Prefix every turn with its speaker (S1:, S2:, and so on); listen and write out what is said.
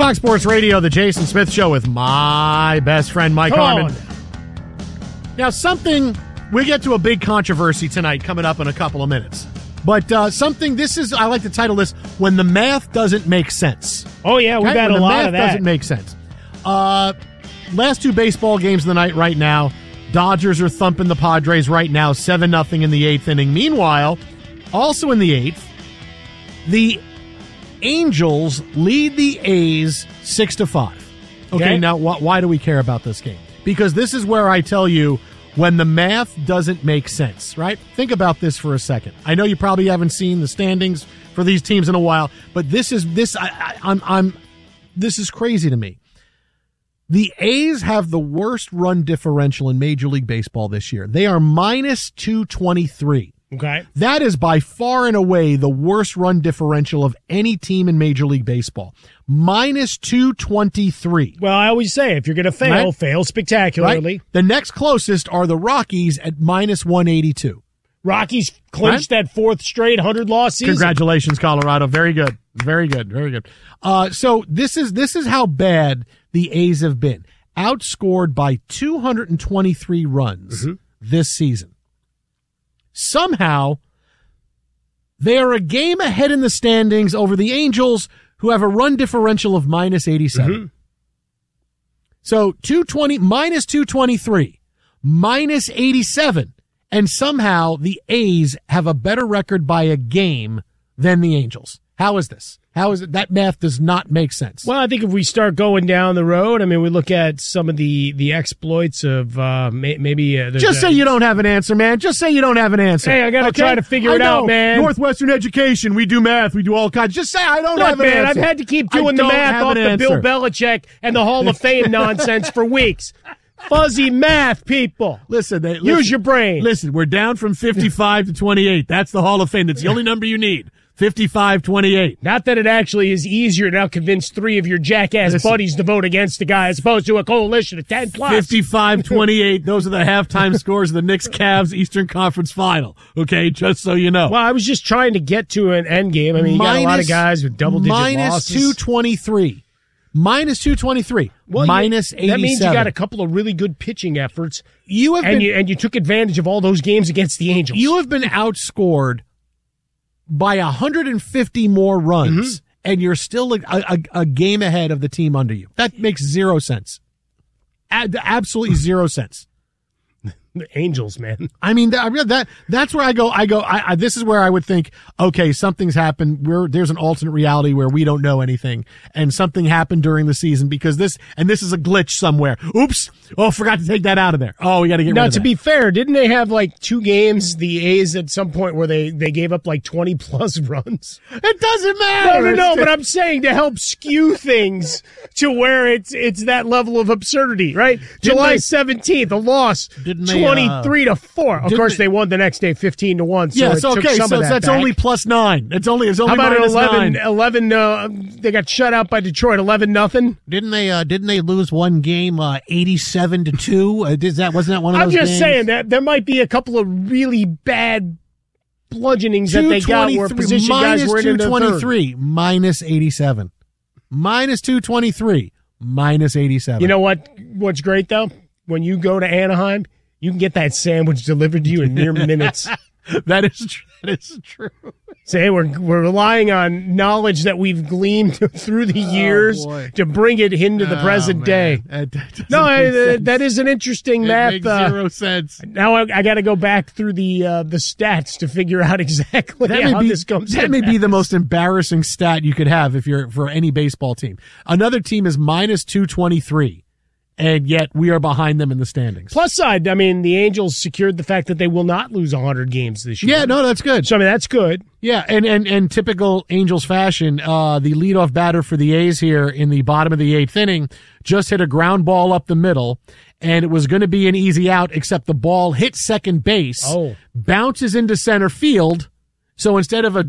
S1: Fox Sports Radio, the Jason Smith Show with my best friend, Mike Harmon. Now, we get to a big controversy tonight coming up in a couple of minutes. But I like to title this, When the Math Doesn't Make Sense.
S2: Oh, yeah, we've got a lot of that.
S1: When the math doesn't make sense. Last two baseball games of the night right now. Dodgers are thumping the Padres right now, 7-0 in the eighth inning. Meanwhile, also in the eighth, the Angels lead the A's 6-5. Okay, now why do we care about this game? Because this is where I tell you when the math doesn't make sense, right? Think about this for a second. I know you probably haven't seen the standings for these teams in a while, but this is crazy to me. The A's have the worst run differential in Major League Baseball this year. They are minus 223.
S2: Okay.
S1: That is by far and away the worst run differential of any team in Major League Baseball. Minus 223.
S2: Well, I always say, if you're going to fail, fail spectacularly.
S1: Right? The next closest are the Rockies at minus 182.
S2: Rockies clinched that fourth straight 100-loss season.
S1: Congratulations, Colorado. Very good. Very good. Very good. So this is how bad the A's have been. Outscored by 223 runs this season. Somehow, they are a game ahead in the standings over the Angels, who have a run differential of minus 87. So minus 223, minus 87, and somehow the A's have a better record by a game than the Angels. How is this? How is it? That math does not make sense.
S2: Well, I think if we start going down the road, I mean, we look at some of the exploits of maybe.
S1: Just say you don't have an answer, man. Just say you don't have an answer.
S2: Hey, I got to try to figure it out, man.
S1: Northwestern education, we do math, we do all kinds. Just say I don't have an answer.
S2: I've had to keep doing the math off the Bill Belichick and the Hall of Fame nonsense for weeks. Fuzzy math, people.
S1: Listen,
S2: use your brain.
S1: Listen, we're down from 55 to 28. That's the Hall of Fame. That's the only number you need. 55-28.
S2: Not that it actually is easier to now convince three of your jackass buddies to vote against a guy as opposed to a coalition of 10 plus.
S1: 55-28. Those are the halftime scores of the Knicks-Cavs Eastern Conference Final. Okay, just so you know.
S2: Well, I was just trying to get to an end game. I mean, you got a lot of guys with double-digit losses.
S1: Minus 223. Minus 223. Well, minus 87.
S2: That means you got a couple of really good pitching efforts. You took advantage of all those games against the Angels.
S1: You have been outscored by 150 more runs, and you're still a game ahead of the team under you. That makes zero sense. Absolutely zero sense.
S2: The Angels, man.
S1: I mean, that's where I go. This is where I would think, okay, something's happened. There's an alternate reality where we don't know anything, and something happened during the season because this is a glitch somewhere. Oops! Oh, forgot to take that out of there. Oh, we got to get rid of that.
S2: Now, to be fair, didn't they have like two games, the A's, at some point where they gave up like 20 plus runs?
S1: It doesn't matter.
S2: No, but I'm saying to help skew things to where it's that level of absurdity, right? July 17th, a loss. 23-4. Of course, they won the next day 15-1. So
S1: yes, okay. So that's only plus 9. It's only
S2: How about
S1: minus
S2: 11?
S1: 9.
S2: 11. They got shut out by Detroit. 11-0.
S1: Didn't they lose one game 87-2? Wasn't that one of those games?
S2: I'm just saying that there might be a couple of really bad bludgeonings that they got where position guys were in the third.
S1: Minus 87. Minus 223. Minus 87.
S2: You know what's great though? When you go to Anaheim, you can get that sandwich delivered to you in mere minutes.
S1: That is true.
S2: Say we're relying on knowledge that we've gleaned through the years to bring it into the present day. That is an interesting math.
S1: Makes zero sense.
S2: Now I got to go back through the stats to figure out exactly how this comes.
S1: That may be the most embarrassing stat you could have if you're for any baseball team. Another team is minus 223. And yet we are behind them in the standings.
S2: Plus side, I mean, the Angels secured the fact that they will not lose 100 games this year.
S1: Yeah, no, that's good.
S2: So, I mean, that's good.
S1: Yeah, and typical Angels fashion, the leadoff batter for the A's here in the bottom of the eighth inning just hit a ground ball up the middle, and it was going to be an easy out, except the ball hit second base, bounces into center field, so instead of a